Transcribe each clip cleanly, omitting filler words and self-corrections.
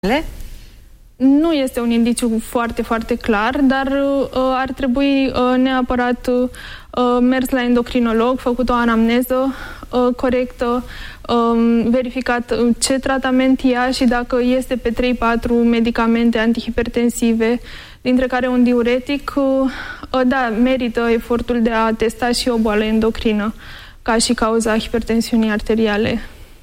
Nu este un indiciu foarte, foarte clar, dar ar trebui neapărat mers la endocrinolog, făcut o anamneză corectă, verificat ce tratament ia și dacă este pe 3-4 medicamente antihipertensive, dintre care un diuretic, da, merită efortul de a testa și o boală endocrină ca și cauza hipertensiunii arteriale.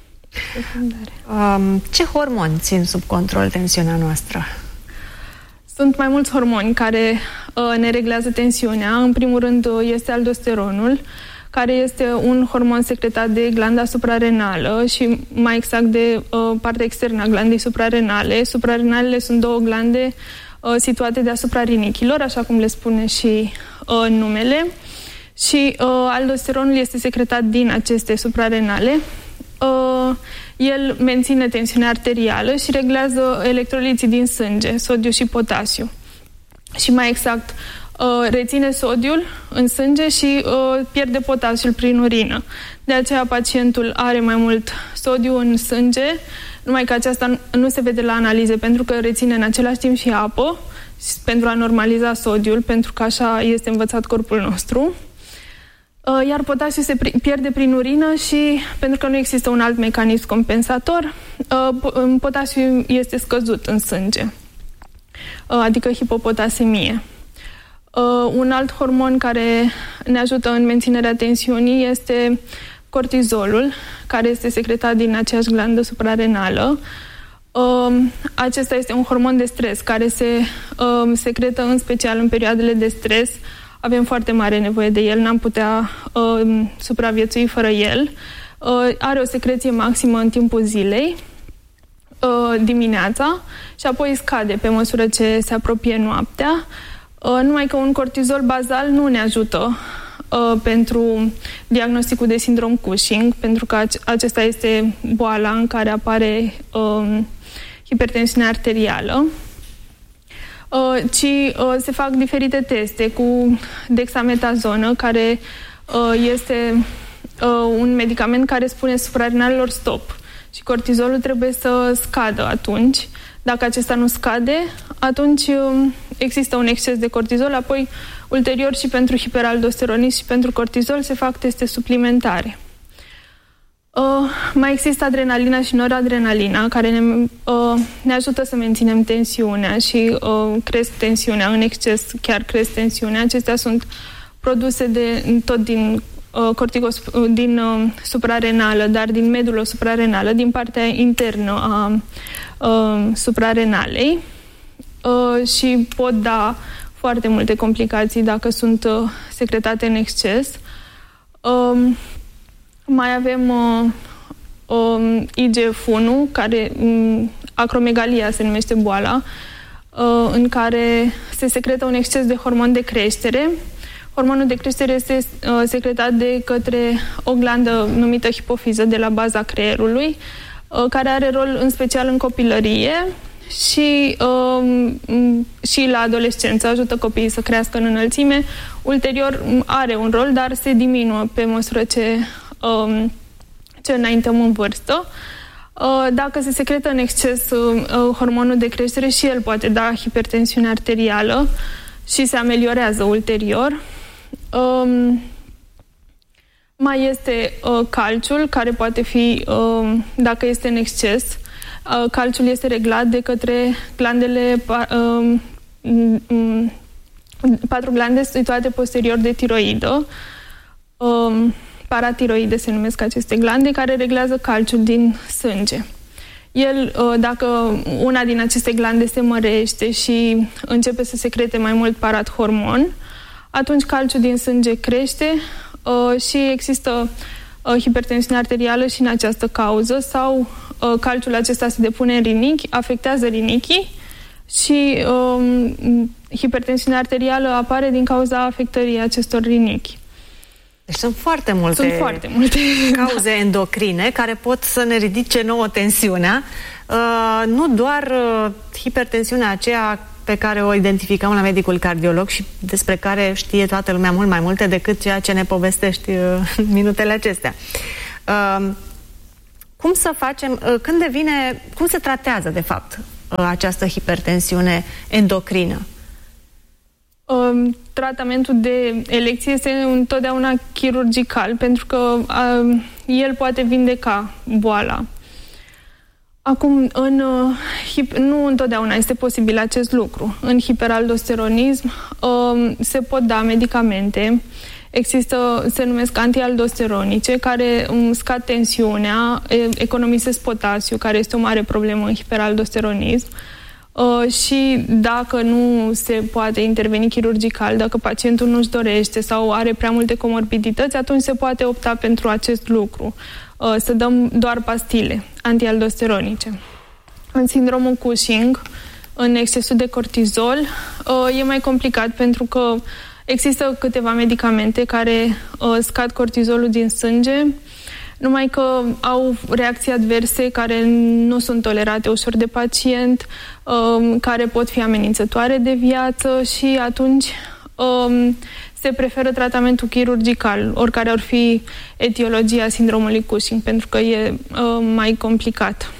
Ce hormoni țin sub control tensiunea noastră? Sunt mai mulți hormoni care ne reglează tensiunea. În primul rând este aldosteronul, care este un hormon secretat de glanda suprarenală și mai exact de partea externă a glandei suprarenale. Suprarenalele sunt două glande situate deasupra rinichilor, așa cum le spune și numele. Și aldosteronul este secretat din aceste suprarenale. El menține tensiunea arterială și reglează electroliții din sânge, sodiu și potasiu. Și mai exact, reține sodiul în sânge și pierde potasiul prin urină. De aceea pacientul are mai mult sodiu în sânge, numai că aceasta nu se vede la analize, pentru că reține în același timp și apă pentru a normaliza sodiul, pentru că așa este învățat corpul nostru. Iar potasiul se pierde prin urină și, pentru că nu există un alt mecanism compensator, potasiul este scăzut în sânge, adică hipopotasemie. Un alt hormon care ne ajută în menținerea tensiunii este cortizolul, care este secretat din aceeași glandă suprarenală. Acesta este un hormon de stres care se secretă în special în perioadele de stres. Avem foarte mare nevoie de el, n-am putea supraviețui fără el. Are o secreție maximă în timpul zilei, dimineața, și apoi scade pe măsură ce se apropie noaptea. Numai că un cortizol bazal nu ne ajută pentru diagnosticul de sindrom Cushing, pentru că acesta este boala în care apare hipertensiunea arterială. Ci se fac diferite teste cu dexametazonă, care este un medicament care spune suprarenalelor stop și cortizolul trebuie să scadă atunci. Dacă acesta nu scade, atunci există un exces de cortizol, apoi ulterior și pentru hiperaldosteronism și pentru cortizol se fac teste suplimentare. Mai există adrenalina și noradrenalina, care ne ajută să menținem tensiunea și cresc tensiunea în exces, chiar cresc tensiunea. Acestea sunt produse tot din din suprarenală, dar din medulă suprarenală, din partea internă a suprarenalei și pot da foarte multe complicații dacă sunt secretate în exces. Mai avem IGF-1, care acromegalia se numește boala, în care se secretă un exces de hormon de creștere. Hormonul de creștere este secretat de către o glandă numită hipofiză de la baza creierului, care are rol în special în copilărie și la adolescență, ajută copiii să crească în înălțime. Ulterior are un rol, dar se diminuă pe măsură ce înaintăm în vârstă. Dacă se secretă în exces hormonul de creștere, și el poate da hipertensiune arterială și se ameliorează ulterior. Mai este calciul, care poate fi, dacă este în exces, calciul este reglat de către glandele, 4 glande situate posterior de tiroidă, paratiroide se numesc aceste glande, care reglează calciul din sânge. El, dacă una din aceste glande se mărește și începe să secrete mai mult parathormon, atunci calciul din sânge crește și există hipertensiune arterială și în această cauză, sau calciul acesta se depune în rinichi, afectează rinichii și hipertensiunea arterială apare din cauza afectării acestor rinichi. Deci sunt foarte multe cauze endocrine care pot să ne ridice nouă tensiunea, nu doar hipertensiunea aceea pe care o identificăm la medicul cardiolog și despre care știe toată lumea mult mai multe decât ceea ce ne povestești în minutele acestea. Cum să facem, cum se tratează de fapt această hipertensiune endocrină? Tratamentul de elecție este întotdeauna chirurgical, pentru că el poate vindeca boala. Acum, nu întotdeauna este posibil acest lucru. În hiperaldosteronism se pot da medicamente. Există, se numesc antialdosteronice, care scad tensiunea, economisesc potasiu, care este o mare problemă în hiperaldosteronism. Și dacă nu se poate interveni chirurgical, dacă pacientul nu-și dorește sau are prea multe comorbidități, atunci se poate opta pentru acest lucru. Să dăm doar pastile antialdosteronice. În sindromul Cushing, în excesul de cortizol, e mai complicat pentru că există câteva medicamente care scad cortizolul din sânge, numai că au reacții adverse care nu sunt tolerate ușor de pacient, care pot fi amenințătoare de viață și atunci se preferă tratamentul chirurgical, oricare ar fi etiologia sindromului Cushing, pentru că e mai complicat.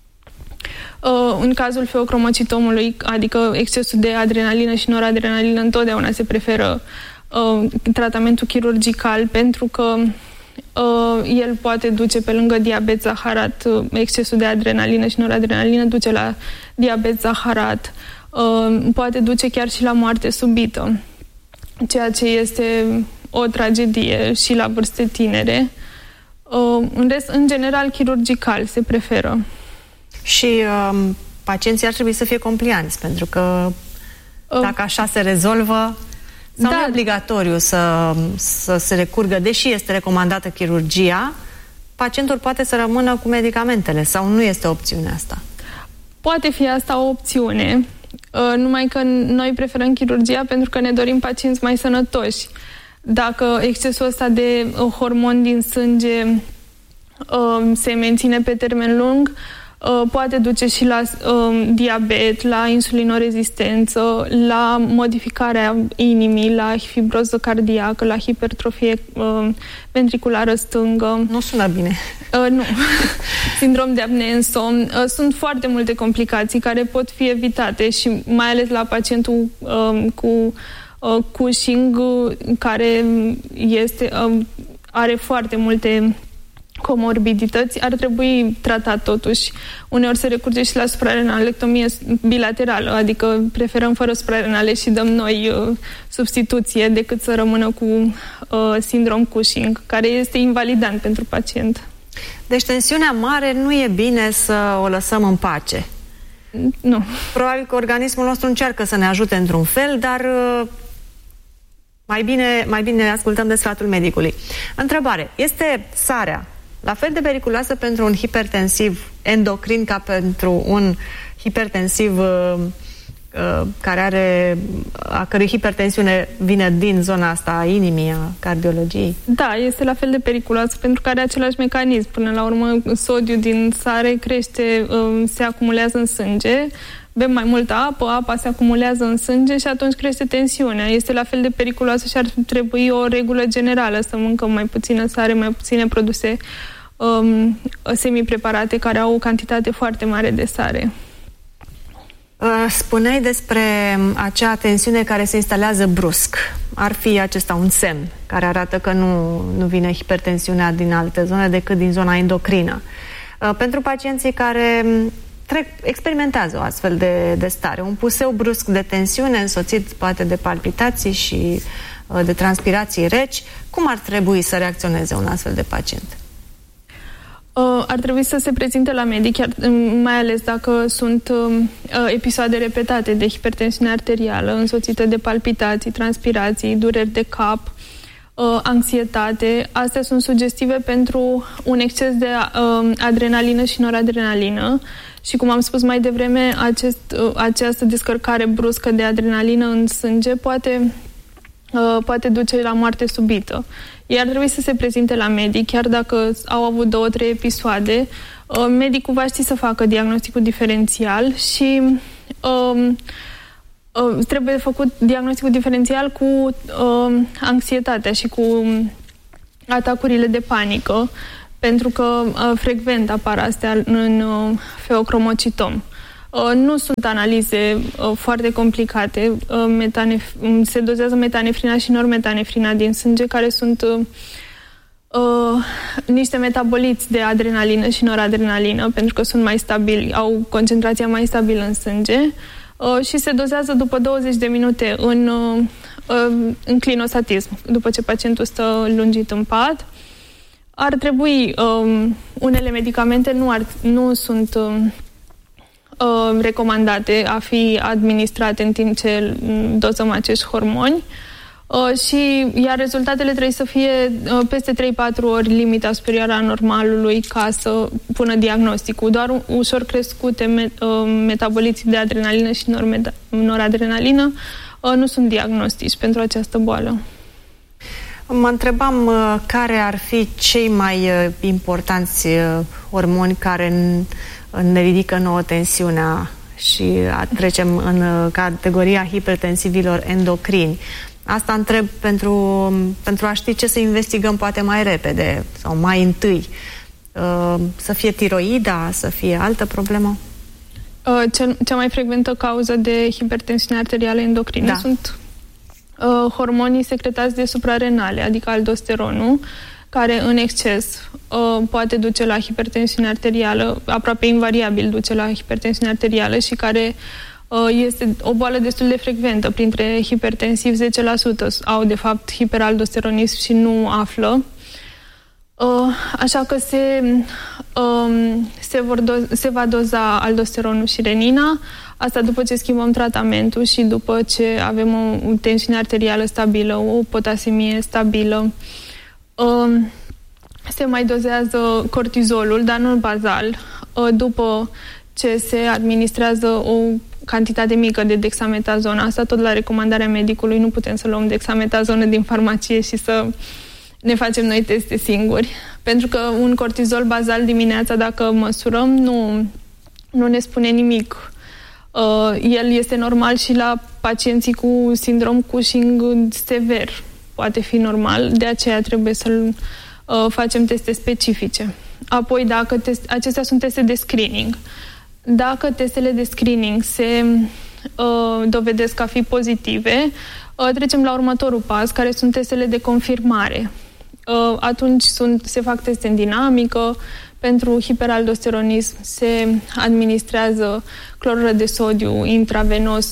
În cazul feocromocitomului, adică excesul de adrenalină și noradrenalină, întotdeauna se preferă tratamentul chirurgical, pentru că el poate duce, pe lângă diabet zaharat, excesul de adrenalină și noradrenalină duce la diabet zaharat, poate duce chiar și la moarte subită, ceea ce este o tragedie și la vârste tinere. În rest, în general, chirurgical se preferă. Și pacienții ar trebui să fie complianți, pentru că dacă așa se rezolvă, sau nu e obligatoriu să se recurgă, deși este recomandată chirurgia, pacientul poate să rămână cu medicamentele, sau nu este opțiunea asta? Poate fi asta o opțiune, numai că noi preferăm chirurgia pentru că ne dorim pacienți mai sănătoși. Dacă excesul ăsta de hormon din sânge se menține pe termen lung, poate duce și la diabet, la insulinorezistență, la modificarea inimii, la fibroză cardiacă, la hipertrofie ventriculară stângă. Nu sună bine. Nu. Sindrom de apnee în somn. Sunt foarte multe complicații care pot fi evitate și mai ales la pacientul cu Cushing, care are foarte multe comorbidități, ar trebui tratat totuși. Uneori se recurge și la suprarenalectomie bilaterală, adică preferăm fără suprarenale și dăm noi substituție decât să rămână cu sindrom Cushing, care este invalidant pentru pacient. Deci tensiunea mare nu e bine să o lăsăm în pace. Nu. Probabil că organismul nostru încearcă să ne ajute într-un fel, dar mai bine ascultăm de sfatul medicului. Întrebare. Este sarea la fel de periculoasă pentru un hipertensiv endocrin ca pentru un hipertensiv a cărui hipertensiune vine din zona asta a inimii, a cardiologiei? Da, este la fel de periculoasă pentru că are același mecanism. Până la urmă, sodiul din sare crește, se acumulează în sânge, bem mai multă apă, apa se acumulează în sânge și atunci crește tensiunea. Este la fel de periculoasă și ar trebui o regulă generală, să mâncăm mai puțină sare, mai puține produse semipreparate care au o cantitate foarte mare de sare. Spuneai despre acea tensiune care se instalează brusc. Ar fi acesta un semn care arată că nu vine hipertensiunea din alte zone decât din zona endocrină. Pentru pacienții care experimentează o astfel de stare, un puseu brusc de tensiune însoțit poate de palpitații și de transpirații reci, cum ar trebui să reacționeze un astfel de pacient? Ar trebui să se prezinte la medic, mai ales dacă sunt episoade repetate de hipertensiune arterială, însoțită de palpitații, transpirații, dureri de cap, anxietate. Astea sunt sugestive pentru un exces de adrenalină și noradrenalină și, cum am spus mai devreme, această descărcare bruscă de adrenalină în sânge poate duce la moarte subită. Ei ar trebui să se prezinte la medic, chiar dacă au avut 2-3 episoade. Medicul va ști să facă diagnosticul diferențial și trebuie făcut diagnosticul diferențial cu anxietatea și cu atacurile de panică, pentru că frecvent apar astea în feocromocitom. Nu sunt analize foarte complicate. Se dozează metanefrina și normetanefrina din sânge, care sunt niște metaboliți de adrenalină și noradrenalină, pentru că sunt mai stabili, au concentrația mai stabilă în sânge, și se dozează după 20 de minute în clinostatism, după ce pacientul stă lungit în pat. Ar trebui, unele medicamente nu sunt recomandate a fi administrate în timp ce dozăm acești hormoni, iar rezultatele trebuie să fie peste 3-4 ori limita superioară a normalului ca să pună diagnosticul. Doar ușor crescute metaboliții de adrenalină și noradrenalină nu sunt diagnostici pentru această boală. Mă întrebam care ar fi cei mai importanți hormoni care ne ridică nouă tensiunea și trecem în categoria hipertensivilor endocrini. Asta întreb pentru a ști ce să investigăm poate mai repede sau mai întâi. Să fie tiroida, să fie altă problemă? Cea mai frecventă cauză de hipertensiune arterială endocrină sunt hormonii secretați de suprarenale, adică aldosteronul, care în exces poate duce la hipertensiune arterială, aproape invariabil duce la hipertensiune arterială și care este o boală destul de frecventă. Printre hipertensivi, 10% au de fapt hiperaldosteronism și nu află. Așa că se va doza aldosteronul și renina, asta după ce schimbăm tratamentul și după ce avem o tensiune arterială stabilă, o potasemie stabilă. Se mai dozează cortizolul, dar nu bazal, după ce se administrează o cantitate mică de dexametazonă. Asta tot la recomandarea medicului. Nu putem să luăm dexametazonă din farmacie și să ne facem noi teste singuri. Pentru că un cortizol bazal dimineața, dacă măsurăm, nu ne spune nimic. El este normal și la pacienții cu sindrom Cushing sever. Poate fi normal, de aceea trebuie să facem teste specifice. Apoi, acestea sunt teste de screening. Dacă testele de screening se dovedesc a fi pozitive, trecem la următorul pas, care sunt testele de confirmare. Atunci se fac teste în dinamică. Pentru hiperaldosteronism se administrează clorură de sodiu intravenos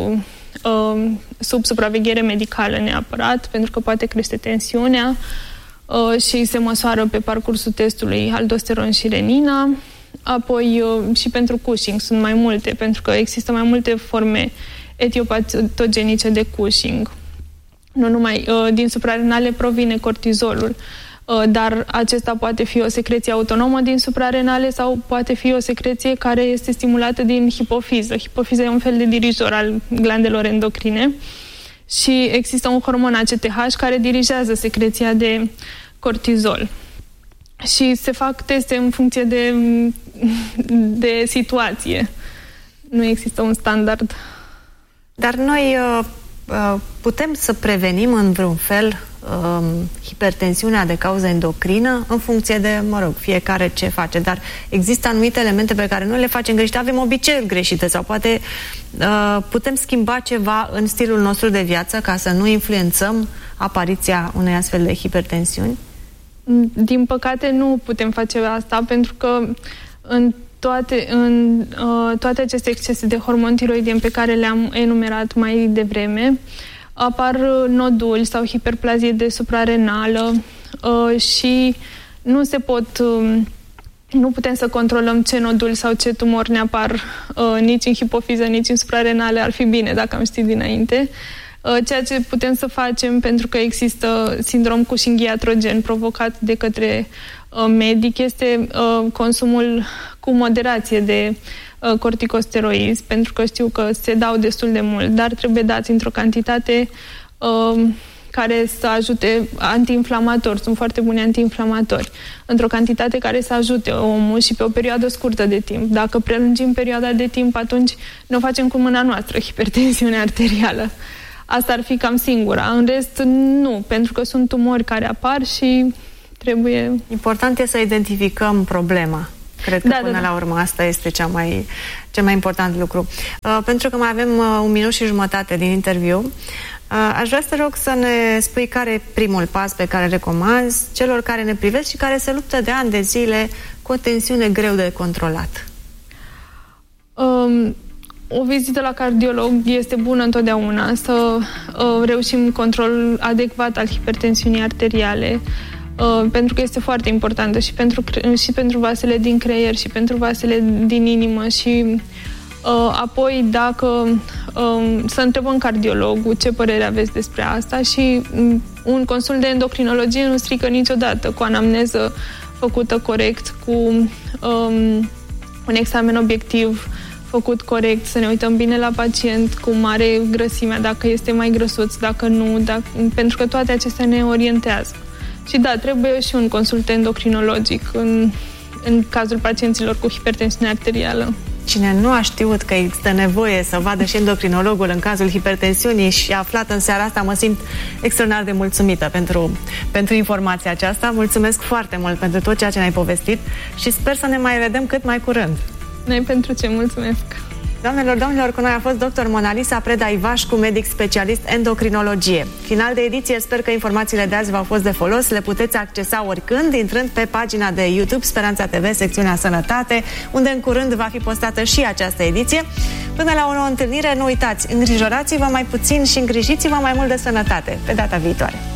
sub supraveghere medicală neapărat, pentru că poate crește tensiunea, și se măsoară pe parcursul testului aldosteron și renina. Apoi și pentru Cushing sunt mai multe, pentru că există mai multe forme etiopatogenice de Cushing. Nu numai din suprarenale provine cortizolul, dar acesta poate fi o secreție autonomă din suprarenale sau poate fi o secreție care este stimulată din hipofiză. Hipofiza e un fel de dirijor al glandelor endocrine și există un hormon ACTH care dirigează secreția de cortizol. Și se fac teste în funcție de situație. Nu există un standard. Dar noi putem să prevenim în vreun fel hipertensiunea de cauză endocrină în funcție de, fiecare ce face. Dar există anumite elemente pe care noi le facem greșite, avem obiceiuri greșite sau poate putem schimba ceva în stilul nostru de viață ca să nu influențăm apariția unei astfel de hipertensiuni? Din păcate nu putem face asta, pentru că în toate aceste excese de hormon tiroidien pe care le-am enumerat mai devreme, apar noduli sau hiperplazie de suprarenală și nu putem să controlăm ce noduli sau ce tumori ne apar nici în hipofiză, nici în suprarenale. Ar fi bine dacă am ști dinainte. Ceea ce putem să facem, pentru că există sindrom Cushing iatrogen provocat de către medic, este consumul cu moderație de corticosteroizi, pentru că știu că se dau destul de mult, dar trebuie dați într-o cantitate care să ajute, antiinflamatori, sunt foarte buni antiinflamatori, într-o cantitate care să ajute omul și pe o perioadă scurtă de timp. Dacă prelungim perioada de timp, atunci ne o facem cu mâna noastră, hipertensiunea arterială. Asta ar fi cam singura. În rest, nu, pentru că sunt tumori care apar și trebuie... Important e să identificăm problema. Cred că până la urmă asta este cel mai important lucru. Pentru că mai avem 1 minut și jumătate din interviu, aș vrea să te rog să ne spui care e primul pas pe care recomanzi celor care ne privesc și care se luptă de ani de zile cu o tensiune greu de controlat. O vizită la cardiolog este bună întotdeauna, să reușim controlul adecvat al hipertensiunii arteriale, pentru că este foarte importantă și pentru vasele din creier și pentru vasele din inimă și apoi să întrebăm cardiologul ce părere aveți despre asta și un consult de endocrinologie nu strică niciodată, cu anamneză făcută corect, cu un examen obiectiv făcut corect, să ne uităm bine la pacient, cum are grăsimea, dacă este mai grăsuț, dacă nu, pentru că toate acestea ne orientează. Și da, trebuie și un consult endocrinologic în cazul pacienților cu hipertensiune arterială. Cine nu a știut că există nevoie să vadă și endocrinologul în cazul hipertensiunii și a aflat în seara asta, mă simt extraordinar de mulțumită pentru informația aceasta. Mulțumesc foarte mult pentru tot ceea ce ne-ai povestit și sper să ne mai vedem cât mai curând. Noi pentru ce mulțumesc! Doamnelor, domnilor, cu noi a fost dr. Monalisa Preda Ivașcu, medic specialist endocrinologie. Final de ediție, sper că informațiile de azi v-au fost de folos. Le puteți accesa oricând, intrând pe pagina de YouTube Speranța TV, secțiunea Sănătate, unde în curând va fi postată și această ediție. Până la o nouă întâlnire, nu uitați, îngrijorați-vă mai puțin și îngrijiți-vă mai mult de sănătate. Pe data viitoare!